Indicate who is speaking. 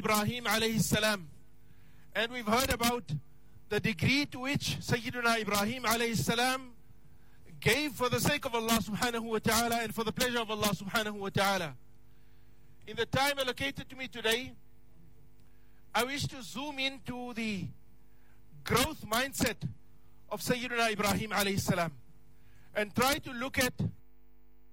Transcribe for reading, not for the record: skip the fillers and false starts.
Speaker 1: Ibrahim alayhi salam. And we've heard about the degree to which Sayyidina Ibrahim alayhi salam gave for the sake of Allah subhanahu wa ta'ala and for the pleasure of Allah subhanahu wa ta'ala. In the time allocated to me today, I wish to zoom into the growth mindset of Sayyidina Ibrahim alayhi salam and try to look at